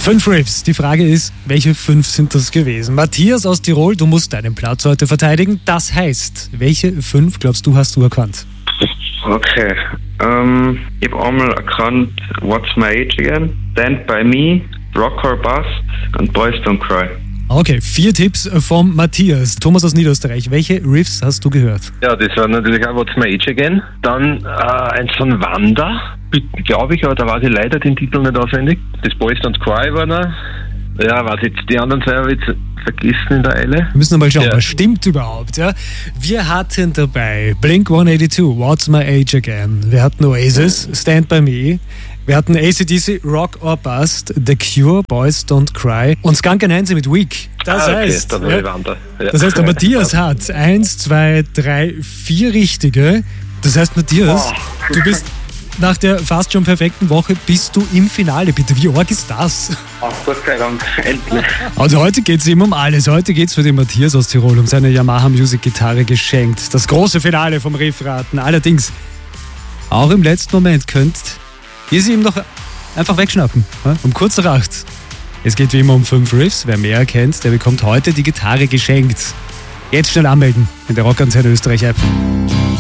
5 Riffs. Die Frage ist, welche 5 sind das gewesen? Matthias aus Tirol, du musst deinen Platz heute verteidigen. Das heißt, welche 5, glaubst du, hast du erkannt? Okay. Ich habe einmal erkannt What's My Age Again, Stand By Me, Rock or Bust und Boys Don't Cry. Okay, 4 Tipps vom Matthias. Thomas aus Niederösterreich, welche Riffs hast du gehört? Ja, das war natürlich auch What's My Age Again. Dann eins von Wanda, glaube ich, aber da weiß ich leider den Titel nicht auswendig. Das Boys Don't Cry war noch. Ja, was jetzt die anderen zwei habe ich jetzt vergessen in der Eile. Wir müssen mal schauen, was stimmt überhaupt. Ja? Wir hatten dabei Blink-182, What's My Age Again. Wir hatten Oasis, Stand By Me. Wir hatten AC/DC, Rock or Bust, The Cure, Boys Don't Cry und Skunk Anansie mit Weak. Das heißt, dann ja, das heißt, der Matthias hat 1, 2, 3, 4 richtige. Das heißt, Matthias, du bist nach der fast schon perfekten Woche bist du im Finale. Bitte, wie arg ist das? Ach, Gott sei Dank, endlich. Also heute geht es ihm um alles. Heute geht es für den Matthias aus Tirol um seine Yamaha Music Gitarre geschenkt. Das große Finale vom Riffraten. Allerdings, auch im letzten Moment könnt ihr sie ihm noch einfach wegschnappen. Um kurz nach 8. Es geht wie immer um 5 Riffs. Wer mehr kennt, der bekommt heute die Gitarre geschenkt. Jetzt schnell anmelden in der Rockantenne Österreich App.